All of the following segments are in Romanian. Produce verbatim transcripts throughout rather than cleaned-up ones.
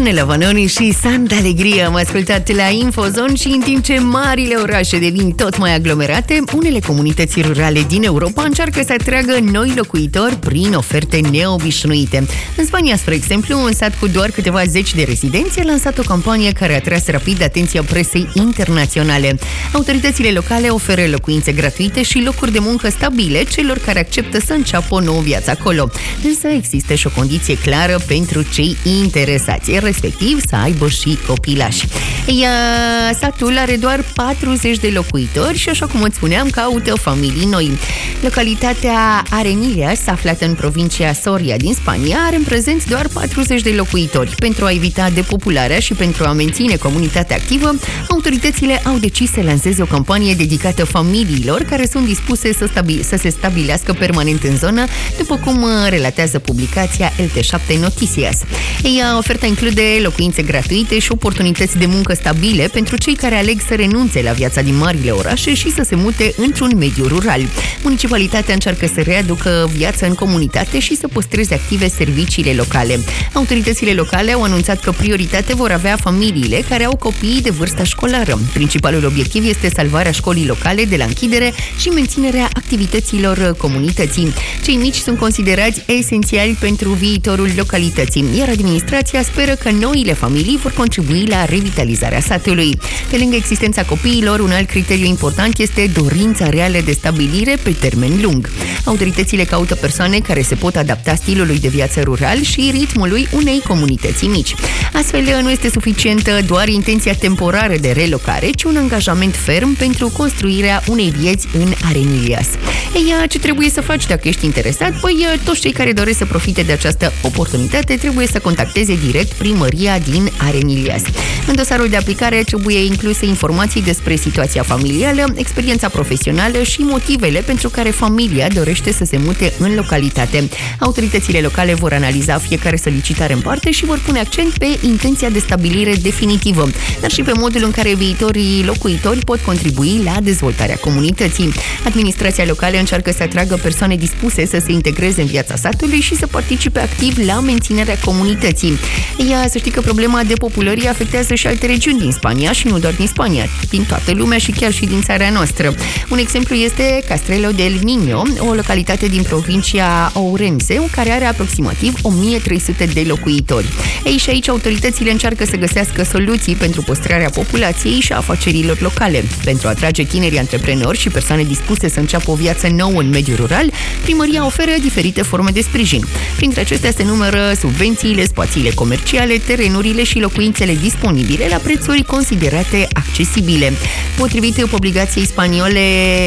Ornella Vanoni și Santa Alegria am ascultat la Infozone. Și în timp ce marile orașe devin tot mai aglomerate, unele comunități rurale din Europa încearcă să atragă noi locuitori prin oferte neobișnuite. În Spania, spre exemplu, un sat cu doar câteva zeci de rezidenți a lansat o campanie care a atras rapid atenția presei internaționale. Autoritățile locale oferă locuințe gratuite și locuri de muncă stabile celor care acceptă să înceapă o nouă viață acolo. Însă există și o condiție clară pentru cei interesați, respectiv să aibă și copilași. Ea, satul are doar patruzeci de locuitori și, așa cum îți spuneam, caută familii noi. Localitatea Arenillas, aflată în provincia Soria din Spania, are în prezent doar patruzeci de locuitori. Pentru a evita depopularea și pentru a menține comunitatea activă, autoritățile au decis să lanseze o campanie dedicată familiilor care sunt dispuse să, stabi- să se stabilească permanent în zonă, după cum relatează publicația L T șapte Noticias. Ea, oferta include locuințe gratuite și oportunități de muncă stabile pentru cei care aleg să renunțe la viața din marile orașe și să se mute într-un mediu rural. Municipalitatea încearcă să readucă viața în comunitate și să păstreze active serviciile locale. Autoritățile locale au anunțat că prioritate vor avea familiile care au copii de vârstă școlară. Principalul obiectiv este salvarea școlii locale de la închidere și menținerea activităților comunității. Cei mici sunt considerați esențiali pentru viitorul localității, iar administrația speră că noile familii vor contribui la revitalizarea satului. Pe lângă existența copiilor, un alt criteriu important este dorința reală de stabilire pe termen lung. Autoritățile caută persoane care se pot adapta stilului de viață rural și ritmului unei comunități mici. Astfel, nu este suficientă doar intenția temporară de relocare, ci un angajament ferm pentru construirea unei vieți în Arenillas. Ei, ce trebuie să faci dacă ești interesat? Păi, toți cei care doresc să profite de această oportunitate trebuie să contacteze direct primăria din Arenillas. În dosarul de aplicare trebuie incluse informații despre situația familială, experiența profesională și motivele pentru care familia dorește să se mute în localitate. Autoritățile locale vor analiza fiecare solicitare în parte și vor pune accent pe intenția de stabilire definitivă, dar și pe modul în care viitorii locuitori pot contribui la dezvoltarea comunității. Administrația locală încearcă să atragă persoane dispuse să se integreze în viața satului și să participe activ la menținerea comunității. Ea, să știi că problema depopulării afectează și alte regiuni din Spania și nu doar din Spania, din toată lumea și chiar și din țara noastră. Un exemplu este Castrelo del Niño, o localitate din provincia Ourense, care are aproximativ o mie trei sute de locuitori. Ei, și aici autoritățile încearcă să găsească soluții pentru păstrarea populației și a afacerilor locale. Pentru a atrage tinerii antreprenori și persoane dispuse să înceapă o viață nouă în mediul rural, primăria oferă diferite forme de sprijin. Printre acestea se numără subvențiile, spațiile comerciale, terenurile și locuințele disponibile la prețuri considerate accesibile. Potrivit publicației spaniole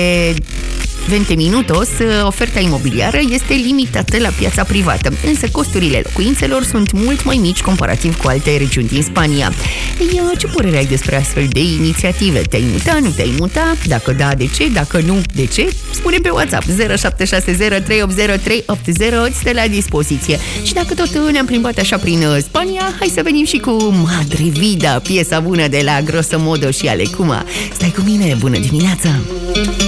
veinte Minutos, oferta imobiliară este limitată la piața privată, însă costurile locuințelor sunt mult mai mici comparativ cu alte regiuni din Spania. Ei, ce părere ai despre astfel de inițiative? Te-ai muta, nu te-ai muta? Dacă da, de ce? Dacă nu, de ce? Spune pe WhatsApp zero șapte șase zero trei opt zero trei opt zero, îți stă la dispoziție. Și dacă tot ne-am plimbat așa prin Spania, hai să venim și cu Madre Vida, piesa bună de la Grosso Modo și Alecuma. Stai cu mine, bună dimineața!